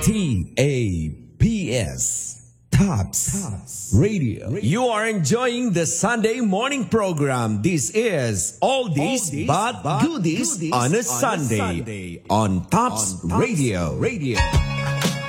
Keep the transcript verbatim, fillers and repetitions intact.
T A P S. Tops Radio. You are enjoying the Sunday morning program. This is All This But Goodies on a Sunday on Tops Radio. Radio.